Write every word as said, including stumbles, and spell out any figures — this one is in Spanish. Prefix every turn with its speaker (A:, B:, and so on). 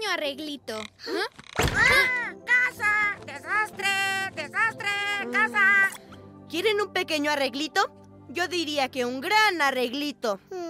A: pequeño arreglito.
B: ¿Ah? ¡Ah! ¡Casa! ¡Desastre! ¡Desastre! ¡Casa!
C: ¿Quieren un pequeño arreglito? Yo diría que un gran arreglito.
B: Mm.